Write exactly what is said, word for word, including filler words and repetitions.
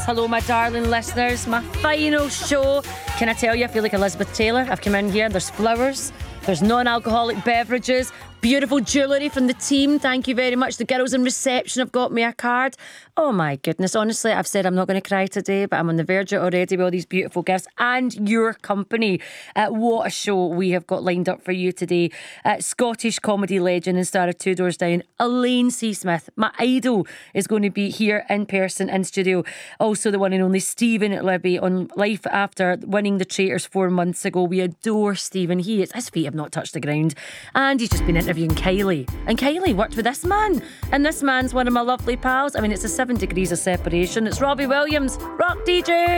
Hello, my darling listeners. My final show. Can I tell you, I feel like Elizabeth Taylor. I've come in here. There's flowers. There's non-alcoholic beverages. Beautiful jewellery from the team. Thank you very much. The girls in reception have got me a card. Oh my goodness. Honestly, I've said I'm not going to cry today, but I'm on the verge of it already with all these beautiful gifts and your company. Uh, what a show we have got lined up for you today. Uh, Scottish comedy legend and star of Two Doors Down, Elaine C. Smith, my idol, is going to be here in person in studio. Also the one and only Stephen Libby on Life After winning the Traitors four months ago. We adore Stephen. He is, his feet have not touched the ground, and he's just been interviewing Kylie, and Kylie worked with this man, and this man's one of my lovely pals. I mean, it's a seven degrees of separation. It's Robbie Williams, rock D J.